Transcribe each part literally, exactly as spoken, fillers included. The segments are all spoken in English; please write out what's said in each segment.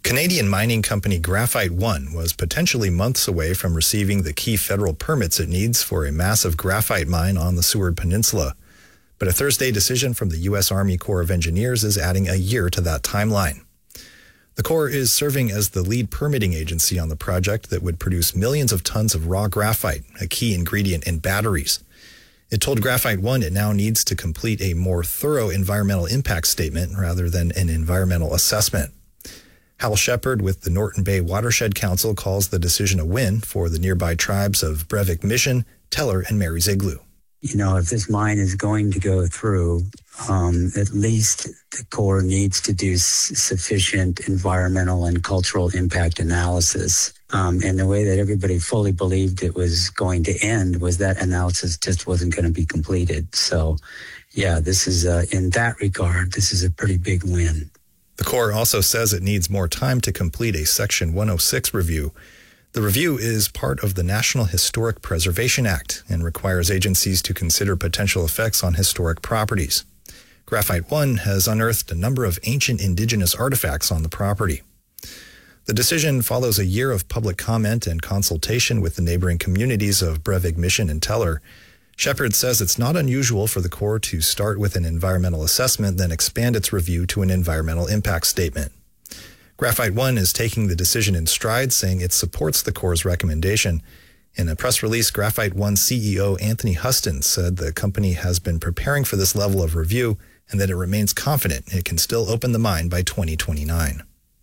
Canadian mining company Graphite One was potentially months away from receiving the key federal permits it needs for a massive graphite mine on the Seward Peninsula. But a Thursday decision from the U S Army Corps of Engineers is adding a year to that timeline. The Corps is serving as the lead permitting agency on the project that would produce millions of tons of raw graphite, a key ingredient in batteries. It told Graphite One it now needs to complete a more thorough environmental impact statement rather than an environmental assessment. Hal Shepard with the Norton Bay Watershed Council calls the decision a win for the nearby tribes of Brevik Mission, Teller, and Mary's Igloo. You know, if this mine is going to go through, um, at least the Corps needs to do s- sufficient environmental and cultural impact analysis. Um, and the way that everybody fully believed it was going to end was that analysis just wasn't going to be completed. So, yeah, this is, uh, in that regard, this is a pretty big win. The Corps also says it needs more time to complete a Section one oh six review. The review is part of the National Historic Preservation Act and requires agencies to consider potential effects on historic properties. Graphite One has unearthed a number of ancient indigenous artifacts on the property. The decision follows a year of public comment and consultation with the neighboring communities of Brevik Mission and Teller. Shepard says it's not unusual for the Corps to start with an environmental assessment, then expand its review to an environmental impact statement. Graphite One is taking the decision in stride, saying it supports the Corps' recommendation. In a press release, Graphite One C E O Anthony Huston said the company has been preparing for this level of review and that it remains confident it can still open the mine by twenty twenty-nine.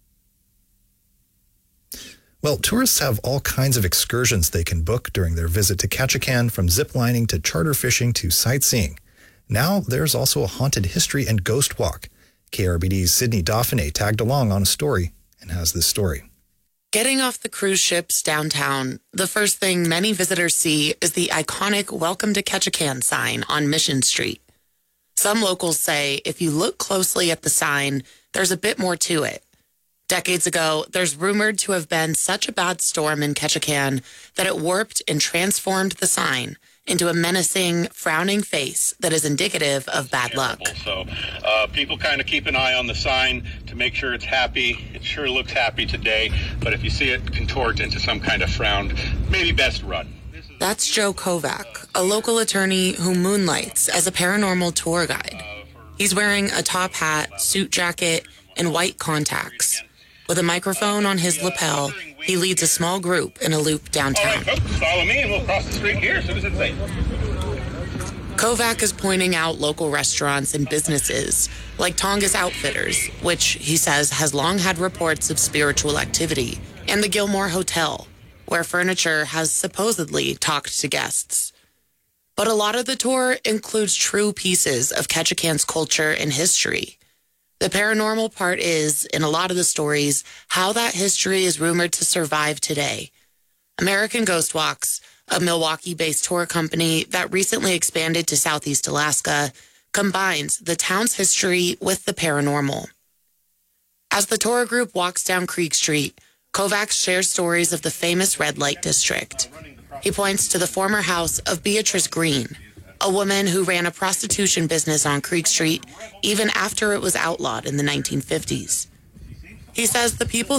Well, tourists have all kinds of excursions they can book during their visit to Ketchikan, from ziplining to charter fishing to sightseeing. Now there's also a haunted history and ghost walk. K R B D's Sydney Dauphiné tagged along on a story and has this story. Getting off the cruise ships downtown, the first thing many visitors see is the iconic Welcome to Ketchikan sign on Mission Street. Some locals say if you look closely at the sign, there's a bit more to it. Decades ago, there's rumored to have been such a bad storm in Ketchikan that it warped and transformed the sign into a menacing, frowning face that is indicative of bad luck. So uh, people kind of keep an eye on the sign to make sure it's happy. It sure looks happy today, but if you see it contort into some kind of frown, maybe best run. That's Joe Kovac, a local attorney who moonlights as a paranormal tour guide. He's wearing a top hat, suit jacket, and white contacts. With a microphone on his lapel, he leads a small group in a loop downtown. All right, folks, follow me and we'll cross the street here as soon as it's safe. Kovac is pointing out local restaurants and businesses like Tongass Outfitters, which he says has long had reports of spiritual activity, and the Gilmore Hotel, where furniture has supposedly talked to guests. But a lot of the tour includes true pieces of Ketchikan's culture and history. The paranormal part is, in a lot of the stories, how that history is rumored to survive today. American Ghost Walks, a Milwaukee-based tour company that recently expanded to Southeast Alaska, combines the town's history with the paranormal. As the tour group walks down Creek Street, Kovac shares stories of the famous Red Light District. He points to the former house of Beatrice Green, a woman who ran a prostitution business on Creek Street even after it was outlawed in the nineteen fifties. He says the people